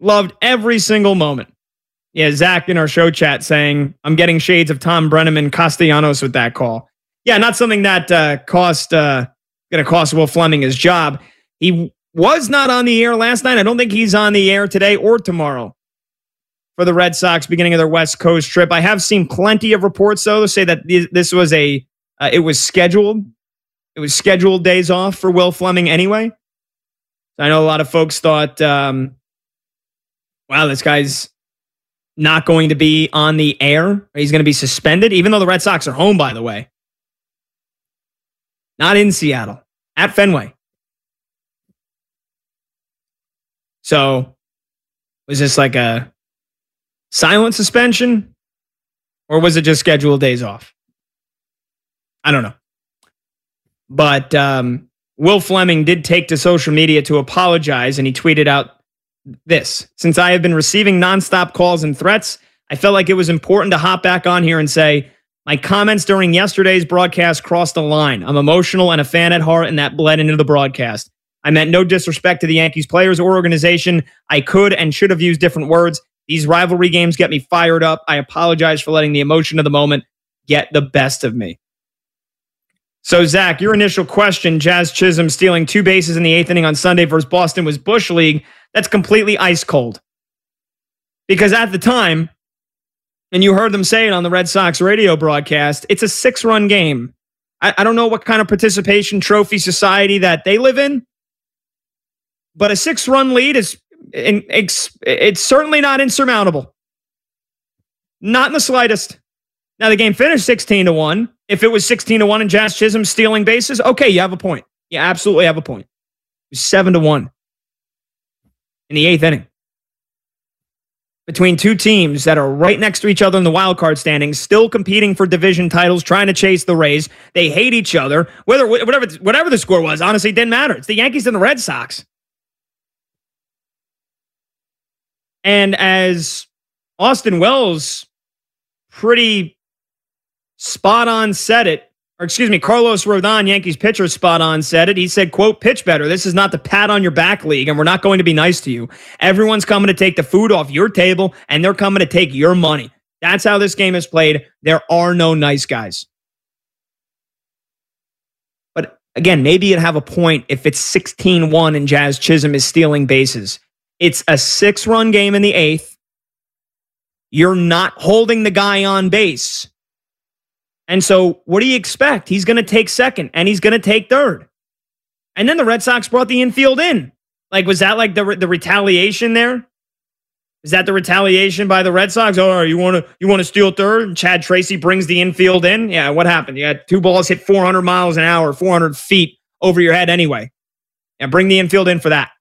Loved every single moment. Yeah, Zach in our show chat saying, I'm getting shades of Tom Brenneman Castellanos with that call. Yeah, not something that going to cost Will Fleming his job. He was not on the air last night. I don't think he's on the air today or tomorrow for the Red Sox beginning of their West Coast trip. I have seen plenty of reports, though, to say that this was it was scheduled. It was scheduled days off for Will Fleming anyway. I know a lot of folks thought, wow, this guy's not going to be on the air. He's going to be suspended, even though the Red Sox are home, by the way. Not in Seattle, at Fenway. So, was this like a silent suspension? Or was it just scheduled days off? I don't know. But Will Fleming did take to social media to apologize, and he tweeted out this. Since I have been receiving nonstop calls and threats, I felt like it was important to hop back on here and say, my comments during yesterday's broadcast crossed the line. I'm emotional and a fan at heart, and that bled into the broadcast. I meant no disrespect to the Yankees players or organization. I could and should have used different words. These rivalry games get me fired up. I apologize for letting the emotion of the moment get the best of me. So, Zach, your initial question, Jazz Chisholm stealing 2 bases in the 8th inning on Sunday versus Boston was Bush League. That's completely ice cold. Because at the time, and you heard them say it on the Red Sox radio broadcast, it's a 6-run game. I don't know what kind of participation trophy society that they live in, but a 6-run lead it's certainly not insurmountable. Not in the slightest. Now, the game finished 16-1. If it was 16-1 and Jazz Chisholm stealing bases, okay, you have a point. You absolutely have a point. It was 7-1 in the 8th inning. Between two teams that are right next to each other in the wild card standings, still competing for division titles, trying to chase the Rays. They hate each other. Whatever the score was, honestly, it didn't matter. It's the Yankees and the Red Sox. And as Austin Wells pretty spot on said it, or excuse me, Carlos Rodon, Yankees pitcher, spot on said it. He said, quote, pitch better. This is not the pat on your back league, and we're not going to be nice to you. Everyone's coming to take the food off your table, and they're coming to take your money. That's how this game is played. There are no nice guys. But again, maybe you'd have a point if it's 16-1 and Jazz Chisholm is stealing bases. It's a 6-run game in the 8th. You're not holding the guy on base. And so what do you expect? He's going to take second and he's going to take third. And then the Red Sox brought the infield in. Like, was that like the retaliation there? Is that the retaliation by the Red Sox? Oh, you want to steal third? And Chad Tracy brings the infield in? Yeah, what happened? You had 2 balls hit 400 miles an hour, 400 feet over your head anyway. Yeah, bring the infield in for that.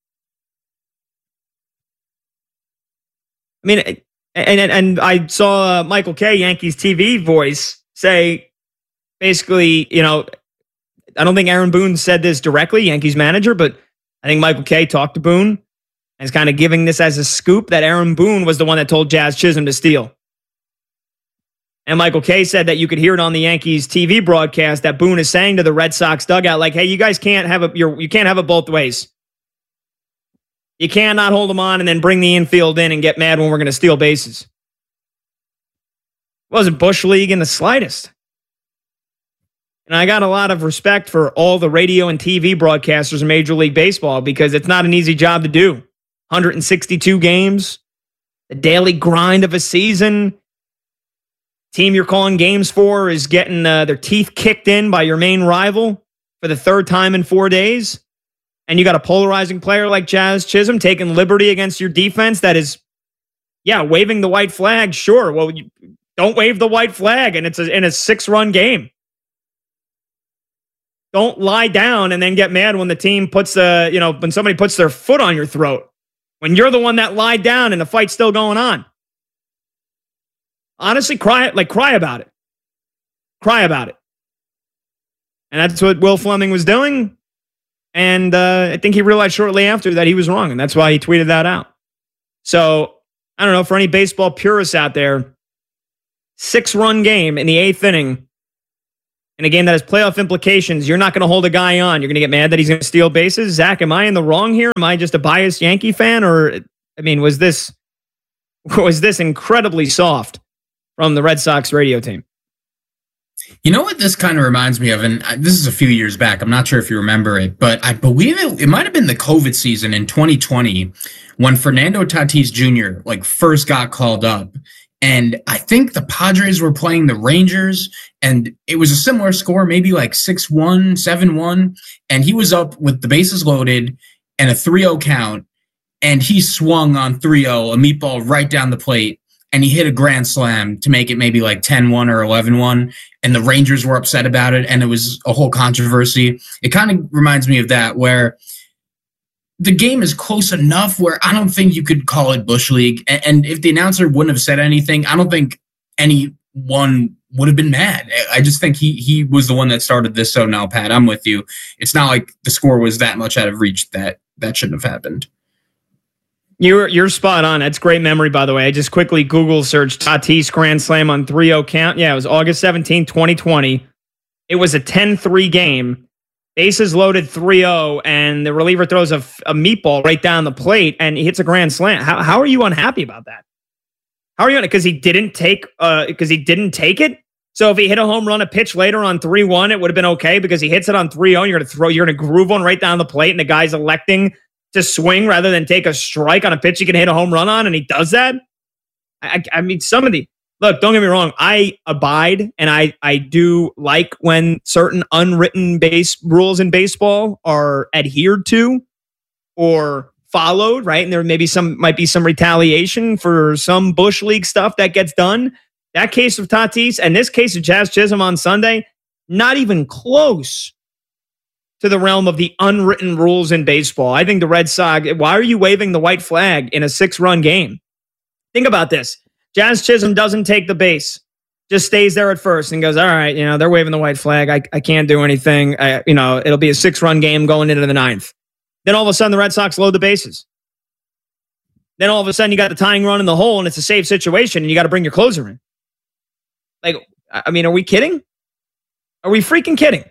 I mean, and I saw Michael Kay, Yankees TV voice, say basically, I don't think Aaron Boone said this directly, Yankees manager, but I think Michael Kay talked to Boone and is kind of giving this as a scoop that Aaron Boone was the one that told Jazz Chisholm to steal. And Michael Kay said that you could hear it on the Yankees TV broadcast that Boone is saying to the Red Sox dugout, like, hey, you guys can't have you can't have it both ways. You cannot hold them on and then bring the infield in and get mad when we're going to steal bases. It wasn't Bush League in the slightest. And I got a lot of respect for all the radio and TV broadcasters in Major League Baseball because it's not an easy job to do. 162 games, the daily grind of a season. Team you're calling games for is getting their teeth kicked in by your main rival for the 3rd time in 4 days. And you got a polarizing player like Jazz Chisholm taking liberty against your defense that is, waving the white flag. Sure. Well, you don't wave the white flag, and it's in a 6-run game. Don't lie down and then get mad when the team puts when somebody puts their foot on your throat. When you're the one that lied down and the fight's still going on. Honestly, cry about it. Cry about it. And that's what Will Fleming was doing. And I think he realized shortly after that he was wrong, and that's why he tweeted that out. So, I don't know, for any baseball purists out there, 6-run game in the 8th inning, in a game that has playoff implications, you're not going to hold a guy on. You're going to get mad that he's going to steal bases. Zach, am I in the wrong here? Am I just a biased Yankee fan, or I mean, was this incredibly soft from the Red Sox radio team? You know what this kind of reminds me of, and this is a few years back. I'm not sure if you remember it, but I believe it might have been the COVID season in 2020 when Fernando Tatis Jr. First got called up. And I think the Padres were playing the Rangers, and it was a similar score, maybe 6-1, 7-1. And he was up with the bases loaded and a 3-0 count, and he swung on 3-0, a meatball right down the plate, and he hit a grand slam to make it maybe 10-1 or 11-1. And the Rangers were upset about it, and it was a whole controversy. It kind of reminds me of that, where the game is close enough where I don't think you could call it Bush League. And if the announcer wouldn't have said anything, I don't think anyone would have been mad. I just think he was the one that started this. So now, Pat, I'm with you. It's not like the score was that much out of reach that shouldn't have happened. You're spot on. That's great memory, by the way. I just quickly Google searched Tatis grand slam on 3-0 count. Yeah, it was August 17, 2020. It was a 10-3 game. Bases loaded 3-0, and the reliever throws a meatball right down the plate, and he hits a grand slam. How are you unhappy about that? How are you? Because he didn't take it. So if he hit a home run, a pitch later on 3-1, it would have been okay because he hits it on 3-0. You're gonna groove one right down the plate, and the guy's electing to swing rather than take a strike on a pitch he can hit a home run on, and he does that. I mean, some of the. Look, don't get me wrong. I abide, and I do like when certain unwritten base rules in baseball are adhered to or followed, right? And there might be some retaliation for some Bush League stuff that gets done. That case of Tatis and this case of Jazz Chisholm on Sunday, not even close to the realm of the unwritten rules in baseball. I think the Red Sox, why are you waving the white flag in a 6-run game? Think about this. Jazz Chisholm doesn't take the base, just stays there at first and goes, all right, they're waving the white flag. I can't do anything. It'll be a 6-run game going into the 9th. Then all of a sudden the Red Sox load the bases. Then all of a sudden you got the tying run in the hole and it's a safe situation and you got to bring your closer in. Are we kidding? Are we freaking kidding?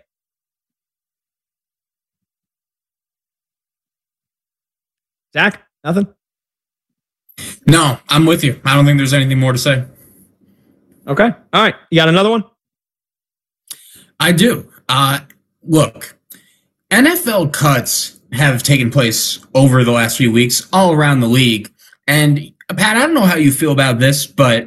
Zach, nothing? No, I'm with you. I don't think there's anything more to say. Okay. All right. You got another one? I do. Look, NFL cuts have taken place over the last few weeks all around the league. And Pat, I don't know how you feel about this, but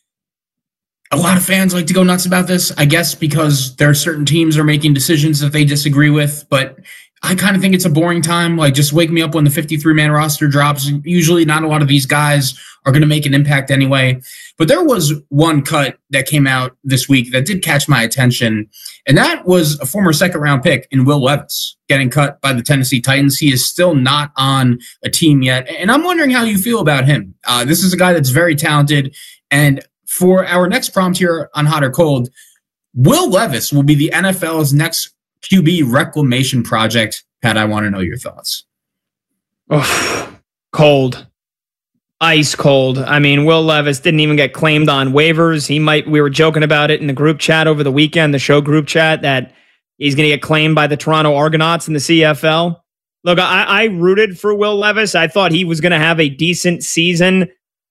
a lot of fans like to go nuts about this, I guess, because there are certain teams are making decisions that they disagree with. But I kind of think it's a boring time. Just wake me up when the 53-man roster drops. Usually not a lot of these guys are going to make an impact anyway. But there was one cut that came out this week that did catch my attention, and that was a former second-round pick in Will Levis getting cut by the Tennessee Titans. He is still not on a team yet, and I'm wondering how you feel about him. This is a guy that's very talented, and for our next prompt here on Hot or Cold, Will Levis will be the NFL's next QB reclamation project. Pat, I want to know your thoughts. Oh, cold. Ice cold. I mean, Will Levis didn't even get claimed on waivers. We were joking about it in the group chat over the weekend, the show group chat, that he's going to get claimed by the Toronto Argonauts in the CFL. Look, I rooted for Will Levis. I thought he was going to have a decent season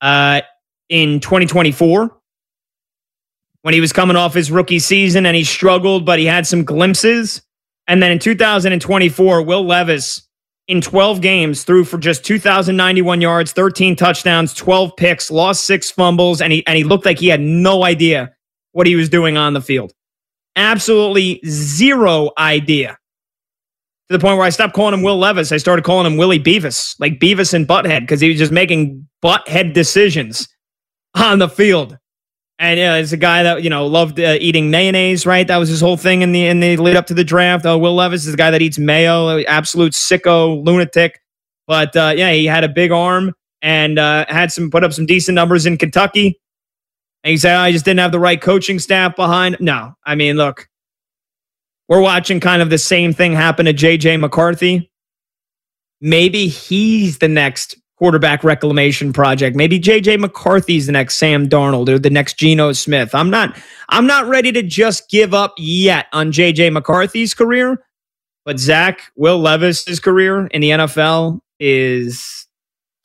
in 2024. When he was coming off his rookie season and he struggled, but he had some glimpses. And then in 2024, Will Levis in 12 games threw for just 2,091 yards, 13 touchdowns, 12 picks, lost 6 fumbles, and he looked like he had no idea what he was doing on the field. Absolutely zero idea. To the point where I stopped calling him Will Levis. I started calling him Willie Beavis, like Beavis and Butthead, because he was just making butthead decisions on the field. And it's a guy that, loved eating mayonnaise, right? That was his whole thing in the lead up to the draft. Oh, Will Levis is a guy that eats mayo, absolute sicko, lunatic. But he had a big arm and put up some decent numbers in Kentucky. And you say, I just didn't have the right coaching staff behind. No, I mean, look, we're watching kind of the same thing happen to J.J. McCarthy. Maybe he's the next quarterback reclamation project. Maybe J.J. McCarthy's the next Sam Darnold or the next Geno Smith. I'm not ready to just give up yet on J.J. McCarthy's career, but Will Levis's career in the NFL is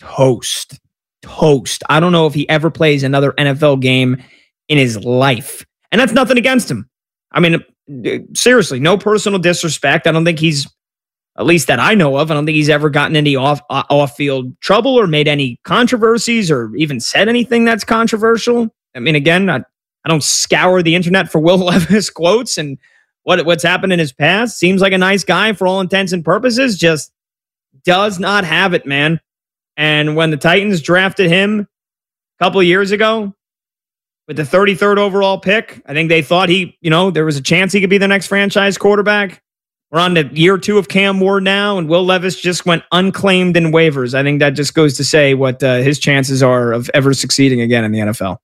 toast. I don't know if he ever plays another NFL game in his life. And that's nothing against him. I mean, seriously, no personal disrespect. I don't think he's, at least that I know of, I don't think he's ever gotten any off-field trouble or made any controversies or even said anything that's controversial. I mean, again, I don't scour the internet for Will Levis quotes and what's happened in his past. Seems like a nice guy for all intents and purposes, just does not have it, man. And when the Titans drafted him a couple of years ago with the 33rd overall pick, I think they thought there was a chance he could be the next franchise quarterback. We're on to year 2 of Cam Ward now, and Will Levis just went unclaimed in waivers. I think that just goes to say what his chances are of ever succeeding again in the NFL.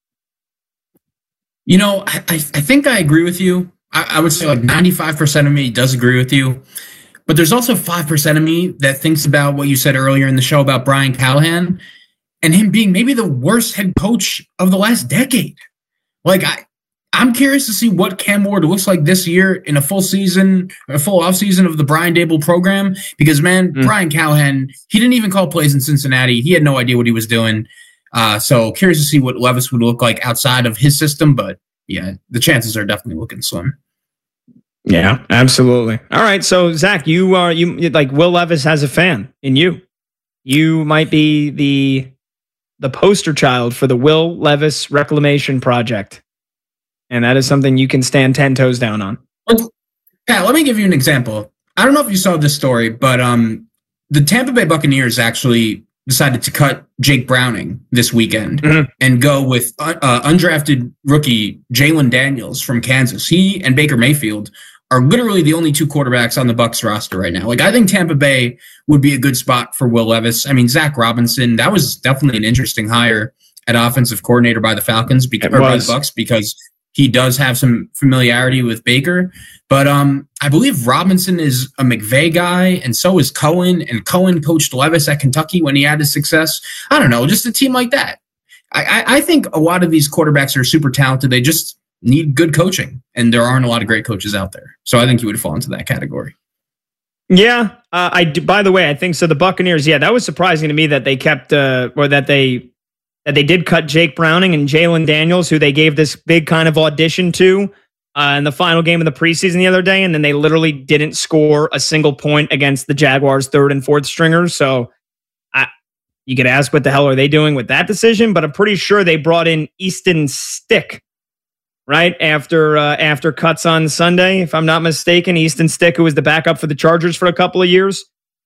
I think I agree with you. I would say like 95% of me does agree with you. But there's also 5% of me that thinks about what you said earlier in the show about Brian Callahan and him being maybe the worst head coach of the last decade. Like, I'm curious to see what Cam Ward looks like this year in a full offseason of the Brian Daboll program. Because, man, Brian Callahan, he didn't even call plays in Cincinnati. He had no idea what he was doing. So curious to see what Levis would look like outside of his system. But, yeah, the chances are definitely looking slim. Yeah, absolutely. All right, so Zach, you like Will Levis has a fan in you. You might be the poster child for the Will Levis Reclamation Project, and that is something you can stand 10 toes down on. Pat, let me give you an example. I don't know if you saw this story, but the Tampa Bay Buccaneers actually decided to cut Jake Browning this weekend and go with undrafted rookie Jalen Daniels from Kansas. He and Baker Mayfield are literally the only 2 quarterbacks on the Bucs roster right now. Like, I think Tampa Bay would be a good spot for Will Levis. I mean, Zach Robinson, that was definitely an interesting hire at offensive coordinator by the Falcons by the Bucs because he does have some familiarity with Baker. But I believe Robinson is a McVay guy, and so is Cohen. And Cohen coached Levis at Kentucky when he had his success. I don't know, just a team like that. I think a lot of these quarterbacks are super talented. They just need good coaching, and there aren't a lot of great coaches out there. So I think you would fall into that category. Yeah, by the way, I think so. The Buccaneers, yeah, that was surprising to me that they kept that they did cut Jake Browning and Jalen Daniels, who they gave this big kind of audition to in the final game of the preseason the other day, and then they literally didn't score a single point against the Jaguars' 3rd and 4th stringers. So you could ask what the hell are they doing with that decision, but I'm pretty sure they brought in Easton Stick right after cuts on Sunday, if I'm not mistaken. Easton Stick, who was the backup for the Chargers for a couple of years.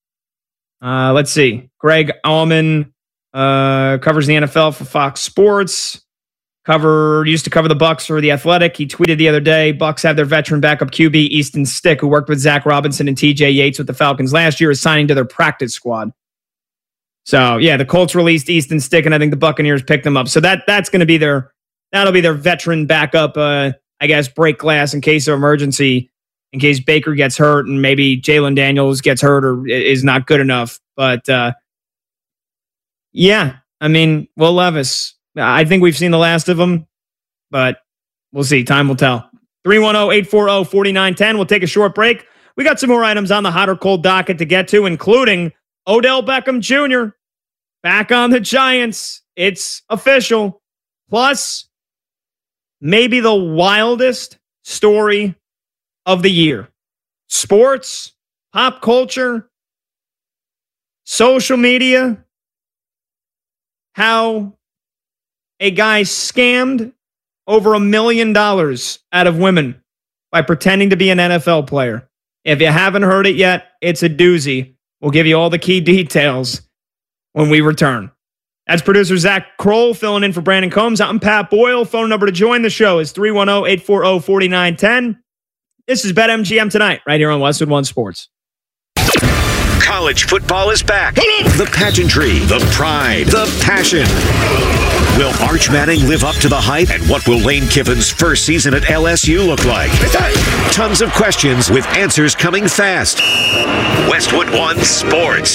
Let's see. Greg Allman covers the NFL for Fox Sports. Used to cover the Bucs for The Athletic. He tweeted the other day, Bucs have their veteran backup QB, Easton Stick, who worked with Zach Robinson and TJ Yates with the Falcons last year, is signing to their practice squad. So, yeah, the Colts released Easton Stick, and I think the Buccaneers picked them up. So that'll be their veteran backup, I guess, break glass in case of emergency, in case Baker gets hurt and maybe Jalen Daniels gets hurt or is not good enough. But, yeah, I mean, Will Levis, I think we've seen the last of him, but we'll see. Time will tell. 310-840-4910. We'll take a short break. We got some more items on the hot or cold docket to get to, including Odell Beckham Jr. back on the Giants. It's official. Plus, maybe the wildest story of the year. Sports, pop culture, social media. How a guy scammed over $1 million out of women by pretending to be an NFL player. If you haven't heard it yet, it's a doozy. We'll give you all the key details when we return. That's producer Zach Kroll filling in for Brandon Combs. I'm Pat Boyle. Phone number to join the show is 310-840-4910. This is BetMGM Tonight, right here on Westwood One Sports. College football is back. The pageantry, the pride, the passion. Will Arch Manning live up to the hype? And what will Lane Kiffin's first season at LSU look like? Tons of questions with answers coming fast. Westwood One Sports.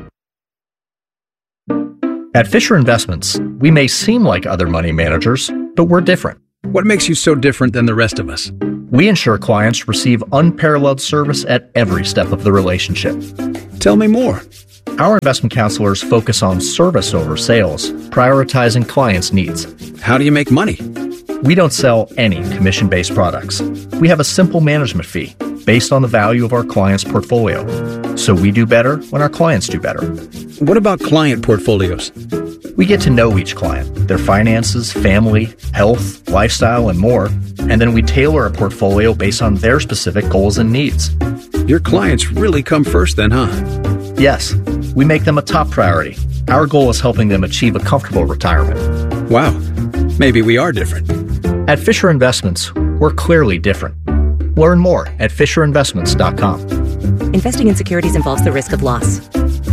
At Fisher Investments, we may seem like other money managers, but we're different. What makes you so different than the rest of us? We ensure clients receive unparalleled service at every step of the relationship. Tell me more. Our investment counselors focus on service over sales, prioritizing clients' needs. How do you make money? We don't sell any commission-based products. We have a simple management fee based on the value of our client's portfolio. So we do better when our clients do better. What about client portfolios? We get to know each client, their finances, family, health, lifestyle, and more, and then we tailor a portfolio based on their specific goals and needs. Your clients really come first then, huh? Yes, we make them a top priority. Our goal is helping them achieve a comfortable retirement. Wow, maybe we are different. At Fisher Investments, we're clearly different. Learn more at FisherInvestments.com. Investing in securities involves the risk of loss.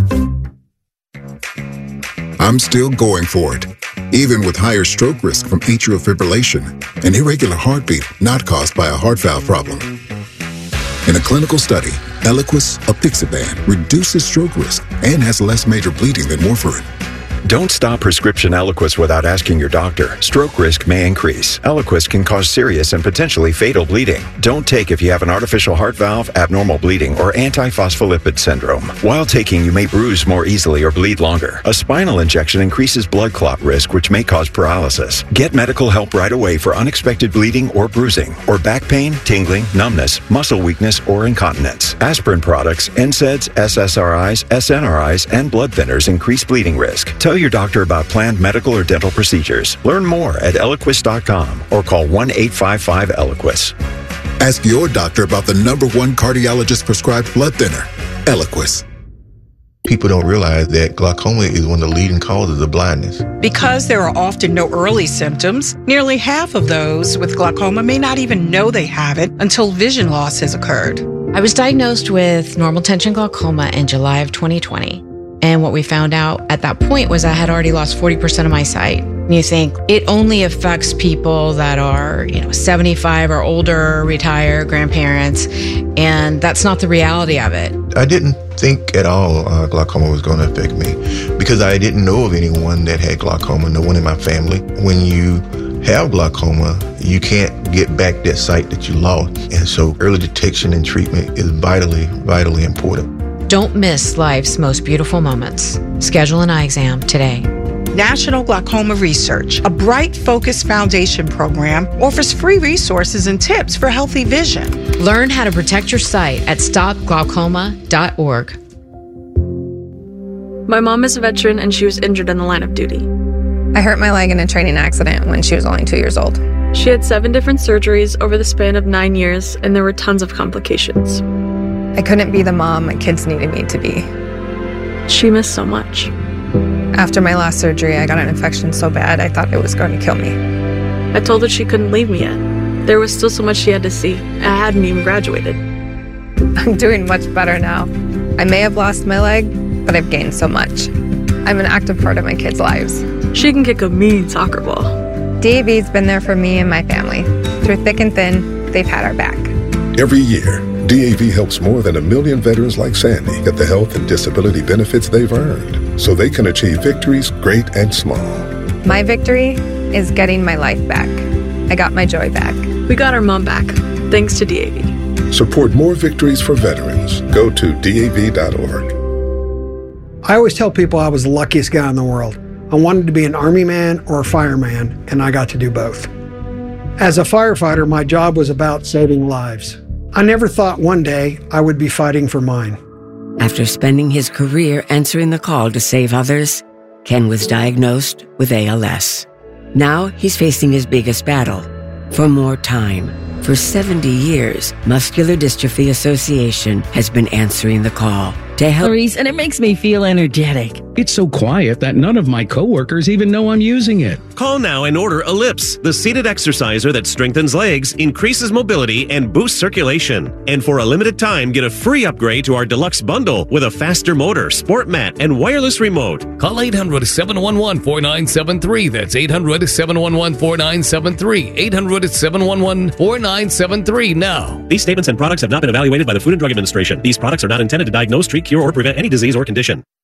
I'm still going for it, even with higher stroke risk from atrial fibrillation, an irregular heartbeat not caused by a heart valve problem. In a clinical study, Eliquis, apixaban, reduces stroke risk and has less major bleeding than warfarin. Don't stop prescription Eliquis without asking your doctor. Stroke risk may increase. Eliquis can cause serious and potentially fatal bleeding. Don't take if you have an artificial heart valve, abnormal bleeding, or antiphospholipid syndrome. While taking, you may bruise more easily or bleed longer. A spinal injection increases blood clot risk, which may cause paralysis. Get medical help right away for unexpected bleeding or bruising, or back pain, tingling, numbness, muscle weakness, or incontinence. Aspirin products, NSAIDs, SSRIs, SNRIs, and blood thinners increase bleeding risk. Tell your doctor about planned medical or dental procedures. Learn more at Eliquis.com or call 1-855-ELIQUIS. Ask your doctor about the #1 cardiologist prescribed blood thinner, Eliquis. People don't realize that glaucoma is one of the leading causes of blindness. Because there are often no early symptoms, nearly half of those with glaucoma may not even know they have it until vision loss has occurred. I was diagnosed with normal tension glaucoma in July of 2020. And what we found out at that point was I had already lost 40% of my sight. And you think it only affects people that are, 75 or older, retired, grandparents, and that's not the reality of it. I didn't think at all glaucoma was going to affect me because I didn't know of anyone that had glaucoma, no one in my family. When you have glaucoma, you can't get back that sight that you lost. And so early detection and treatment is vitally, vitally important. Don't miss life's most beautiful moments. Schedule an eye exam today. National Glaucoma Research, a Bright Focus Foundation program, offers free resources and tips for healthy vision. Learn how to protect your sight at stopglaucoma.org. My mom is a veteran and she was injured in the line of duty. I hurt my leg in a training accident when she was only 2 years old. She had 7 different surgeries over the span of 9 years, and there were tons of complications. I couldn't be the mom my kids needed me to be. She missed so much. After my last surgery, I got an infection so bad I thought it was going to kill me. I told her she couldn't leave me yet. There was still so much she had to see. I hadn't even graduated. I'm doing much better now. I may have lost my leg, but I've gained so much. I'm an active part of my kids' lives. She can kick a mean soccer ball. DAV's been there for me and my family. Through thick and thin, they've had our back. Every year, DAV helps more than 1 million veterans like Sandy get the health and disability benefits they've earned so they can achieve victories great and small. My victory is getting my life back. I got my joy back. We got our mom back, thanks to DAV. Support more victories for veterans. Go to DAV.org. I always tell people I was the luckiest guy in the world. I wanted to be an Army man or a fireman, and I got to do both. As a firefighter, my job was about saving lives. I never thought one day I would be fighting for mine. After spending his career answering the call to save others, Ken was diagnosed with ALS. Now he's facing his biggest battle, for more time. For 70 years, Muscular Dystrophy Association has been answering the call to help. And it makes me feel energetic. It's so quiet that none of my coworkers even know I'm using it. Call now and order Ellipse, the seated exerciser that strengthens legs, increases mobility, and boosts circulation. And for a limited time, get a free upgrade to our deluxe bundle with a faster motor, sport mat, and wireless remote. Call 800-711-4973. That's 800-711-4973. 800-711-4973 now. These statements and products have not been evaluated by the Food and Drug Administration. These products are not intended to diagnose, treat, cure, or prevent any disease or condition.